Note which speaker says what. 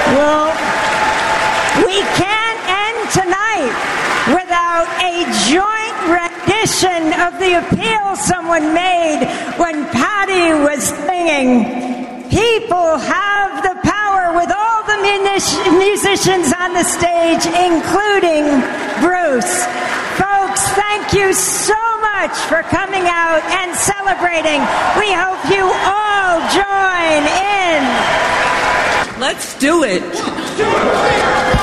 Speaker 1: Well, we can't end tonight without a joint rendition of the appeal someone made when Patty was singing. People have the power, with all the musicians on the stage, including Bruce. Folks, thank you so much for coming out and celebrating. We hope you all join in.
Speaker 2: Let's do it.